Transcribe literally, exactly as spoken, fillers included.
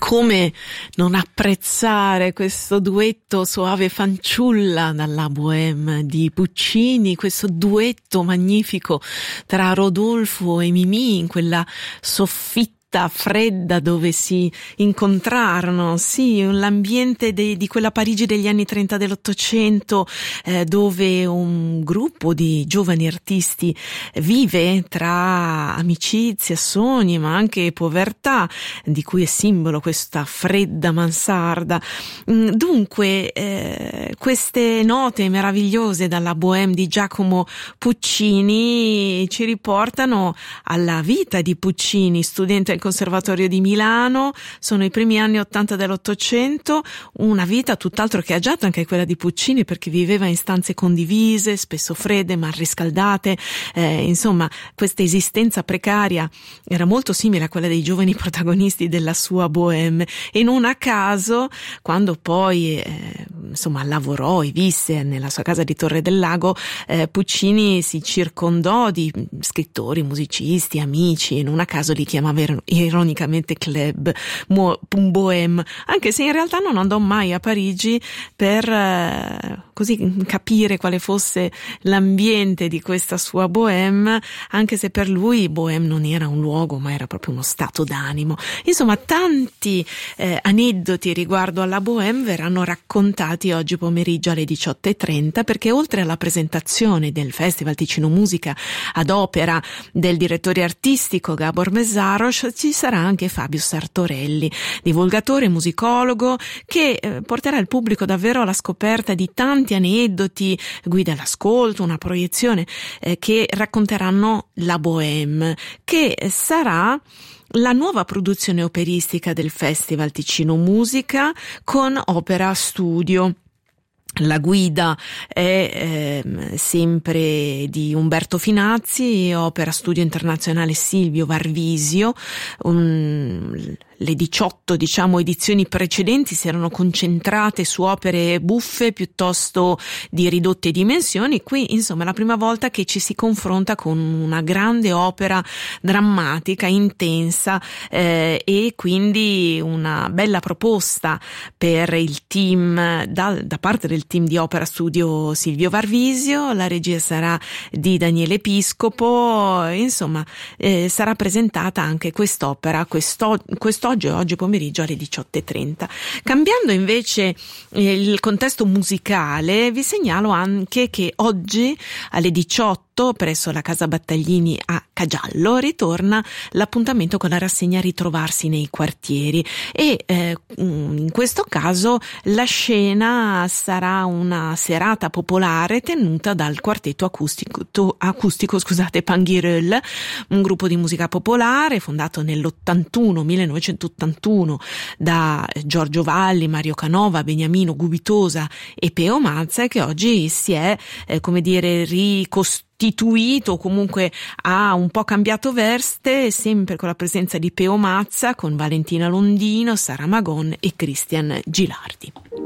Come non apprezzare questo duetto Soave fanciulla dalla Bohème di Puccini, questo duetto magnifico tra Rodolfo e Mimì in quella soffitta fredda dove si incontrarono, sì, l'ambiente de, di quella Parigi degli anni trenta dell'Ottocento, eh, dove un gruppo di giovani artisti vive tra amicizia, sogni, ma anche povertà, di cui è simbolo questa fredda mansarda. Dunque, eh, queste note meravigliose dalla Bohème di Giacomo Puccini ci riportano alla vita di Puccini, studente Conservatorio di Milano. Sono i primi anni ottanta dell'Ottocento, una vita tutt'altro che agiata anche quella di Puccini, perché viveva in stanze condivise, spesso fredde, mal riscaldate, eh, insomma questa esistenza precaria era molto simile a quella dei giovani protagonisti della sua Bohème, e non a caso quando poi eh, insomma lavorò e visse nella sua casa di Torre del Lago, eh, Puccini si circondò di scrittori, musicisti, amici, e non a caso li chiamava ironicamente club Bohème, anche se in realtà non andò mai a Parigi per eh, così capire quale fosse l'ambiente di questa sua Bohème, anche se per lui Bohème non era un luogo ma era proprio uno stato d'animo. Insomma, tanti eh, aneddoti riguardo alla Bohème verranno raccontati oggi pomeriggio alle diciotto e trenta, perché oltre alla presentazione del Festival Ticino Musica ad opera del direttore artistico Gabor Mészáros, ci sarà anche Fabio Sartorelli, divulgatore, musicologo, che eh, porterà il pubblico davvero alla scoperta di tanti aneddoti, guida all'ascolto, una proiezione eh, che racconteranno la Bohème, che sarà la nuova produzione operistica del Festival Ticino Musica con opera studio. La guida è eh, sempre di Umberto Finazzi, opera studio internazionale Silvio Varvisio. Un, le diciotto diciamo edizioni precedenti si erano concentrate su opere buffe piuttosto di ridotte dimensioni. Qui insomma è la prima volta che ci si confronta con una grande opera drammatica, intensa, eh, e quindi una bella proposta per il team da, da parte del team di Opera Studio Silvio Varvisio. La regia sarà di Daniele Piscopo, insomma eh, sarà presentata anche quest'opera quest'o- quest'oggi oggi pomeriggio alle diciotto e trenta. Cambiando invece eh, il contesto musicale, vi segnalo anche che oggi alle diciotto presso la Casa Battaglini a Cagiallo ritorna l'appuntamento con la rassegna Ritrovarsi nei quartieri, e eh, in questo caso la scena sarà una serata popolare tenuta dal quartetto acustico, to, acustico scusate, Panghirel, un gruppo di musica popolare fondato nell'ottantuno millenovecentottantuno da Giorgio Valli, Mario Canova, Beniamino Gubitosa e Peo Mazza, e che oggi si è eh, come dire ricostruito istituito, o comunque ha un po' cambiato veste, sempre con la presenza di Peo Mazza, con Valentina Londino, Sara Magon e Christian Gilardi.